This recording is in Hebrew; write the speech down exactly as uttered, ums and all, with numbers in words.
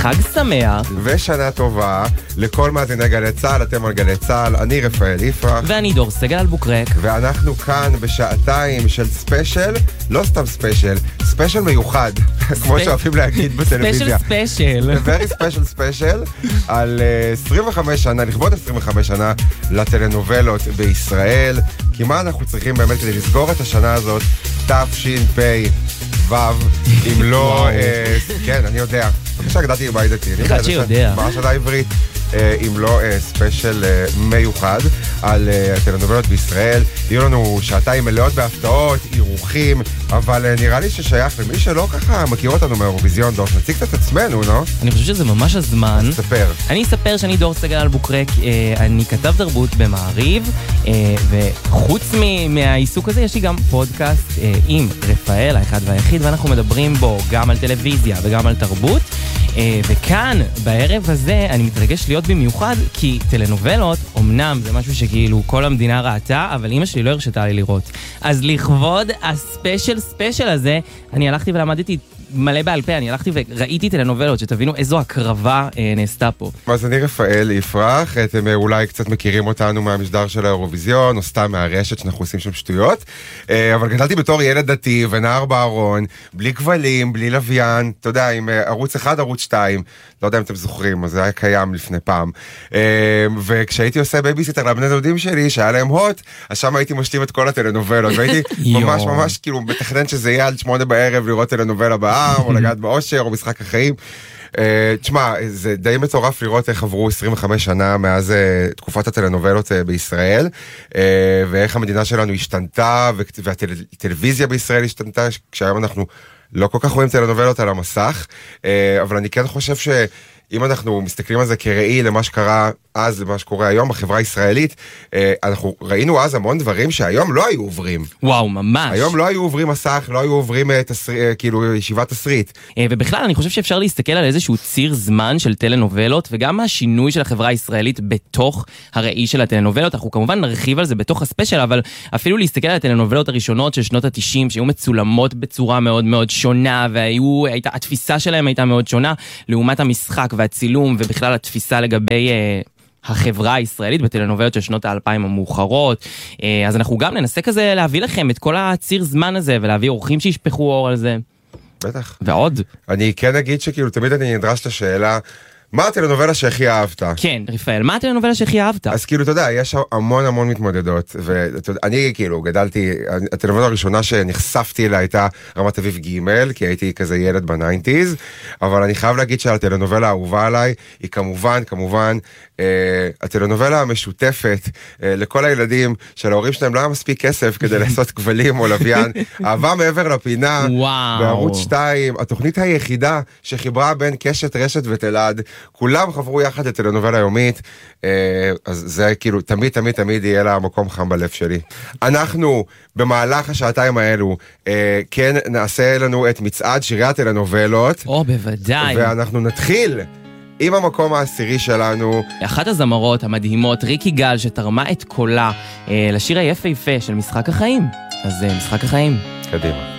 חג שמח. ושנה טובה לכל מאזיני גלי צהל, אתם על גלי צהל, אני רפאל יפרח. ואני דור סגל אלבוקרק. ואנחנו כאן בשעתיים של ספיישל, לא סתם ספיישל, ספיישל מיוחד, כמו שאוהבים להגיד בטלוויזיה. ספיישל ספיישל. very special special, על עשרים וחמש שנה, לכבוד עשרים וחמש שנה לטלנובלות בישראל. כי מה אנחנו צריכים באמת כדי לסגור את השנה הזאת, תש"פ וו, אם לא, כן, אני יודע. בבקשה, גדלתי בבית דתי. אני חד שיודע. מה השנה העברית? אם לא ספיישל מיוחד על טלנובלות בישראל. יהיו לנו שעתיים מלאות בהפתעות, אירוחים, אבל נראה לי ששייך למי שלא ככה מכיר אותנו מהאירוויזיון. דור, נציג קצת עצמנו, לא? אני חושב שזה ממש הזמן. ספר. אני אספר שאני דור סגל אלבוקרק, אני כתב תרבות במעריב, וחוץ מהעיסוק הזה יש לי גם פודקאסט עם רפאל, האחד והיחיד, ואנחנו מדברים בו גם על טלוויזיה וגם על תרבות. וכאן, בערב הזה, אני מתרגש להיות במיוחד, כי טלנובלות, אמנם זה משהו שכאילו כל המדינה ראתה, אבל אמא שלי לא הרשתה לי לראות. אז לכבוד הספיישל ספיישל הזה, אני הלכתי ולמדתי מלא בעל פה, אני הלכתי וראיתי טלנובלות, שתבינו איזו הקרבה אה, נעשתה פה. אז אני רפאל יפרח, אתם אולי קצת מכירים אותנו מהמשדר של האירוויזיון, או סתם מהרשת שאנחנו עושים שם שטויות, אה, אבל גדלתי בתור ילד דתי ונער בארון, בלי כבלים, בלי לוויין, אתה יודע, עם ערוץ אחד, ערוץ שתיים, לא יודע אם אתם זוכרים, אז זה היה קיים לפני פעם. אה, וכשהייתי עושה בייביסיטר לבני דודים שלי, שהיה להם הוט, אז שם הייתי משלים את כל הטלנובלות, והייתי ממש ממש כאילו מתכנן שזה יהיה עד שמונה בערב לראות טלנובלה בעם, או לגעת באושר, או משחק החיים. תשמע, זה די מטורף לראות איך עברו עשרים וחמש שנה מאז תקופת הטלנובלות בישראל, ואיך המדינה שלנו השתנתה, והטלוויזיה בישראל השתנתה, כשהיום אנחנו לא כל כך רואים טלנובלות על המסך, אבל אני כן חושב ש... אם אנחנו מסתכלים על זה כראי למה שקרה אז, למה שקורה היום בחברה הישראלית, אנחנו ראינו אז המון דברים שהיום לא היו עוברים. וואו, ממש. היום לא היו עוברים מסך, לא היו עוברים כאילו ישיבת תסריט. ובכלל אני חושב שאפשר להסתכל על איזשהו ציר זמן של טלנובלות, וגם השינוי של החברה הישראלית בתוך הראי של הטלנובלות. אנחנו כמובן נרחיב על זה בתוך הספיישל, אבל אפילו להסתכל על הטלנובלות הראשונות של שנות ה-תשעים, שהיו מצולמות בצורה מאוד מאוד שונה, והתפיסה שלהם הייתה מאוד שונה, לעומת המשחק והצילום, ובכלל התפיסה לגבי אה, החברה הישראלית בטלנובלות של שנות האלפיים המאוחרות. אה, אז אנחנו גם ננסה כזה להביא לכם את כל הציר זמן הזה, ולהביא אורחים שישפכו אור על זה. בטח. ועוד. אני כן אגיד שכאילו תמיד אני נדרש לשאלה, מה הטלנובלה שהכי אהבת? כן, רפאל, מה הטלנובלה שהכי אהבת? אז כאילו, אתה יודע, יש המון המון מתמודדות, ואני כאילו גדלתי, הטלנובלה הראשונה שנחשפתי אליה הייתה רמת אביב ג', כי הייתי כזה ילד בניינטיז, אבל אני חייב להגיד שהטלנובלה האהובה עליי, היא כמובן, כמובן, הטלנובלה המשותפת לכל הילדים של ההורים שלהם לא היה מספיק כסף כדי לעשות כבלים או לוויין, אהבה מעבר לפינה, בערוץ שתיים, התוכנית היחידה שחיברה בין קשת, רשת ותלעד, כולם חברו יחד לטלנובלה יומית, אז זה כאילו תמיד תמיד תמיד יהיה לה מקום חם בלב שלי. אנחנו במהלך השעתיים האלו כן נעשה לנו את מצעד שירי הטלנובלות, או בוודאי, ואנחנו נתחיל עם המקום העשירי שלנו, אחת הזמרות המדהימות, ריקי גל, שתרמה את קולה לשיר היפהפה של משחק החיים. אז משחק החיים, קדימה.